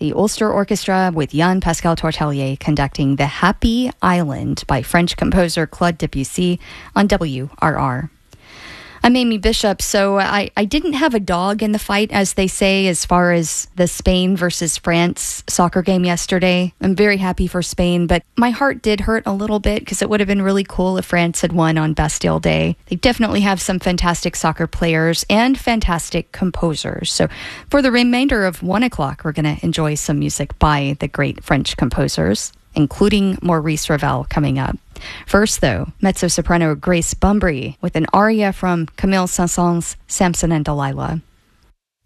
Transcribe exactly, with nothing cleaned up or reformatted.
the Ulster Orchestra with Jan-Pascal Tortelier conducting The Happy Island by French composer Claude Debussy on W R R. I'm Amy Bishop, so I, I didn't have a dog in the fight, as they say, as far as the Spain versus France soccer game yesterday. I'm very happy for Spain, but my heart did hurt a little bit because it would have been really cool if France had won on Bastille Day. They definitely have some fantastic soccer players and fantastic composers. So for the remainder of one o'clock, we're going to enjoy some music by the great French composers, including Maurice Ravel coming up. First, though, mezzo-soprano Grace Bumbry with an aria from Camille Saint-Saëns' Samson and Delilah.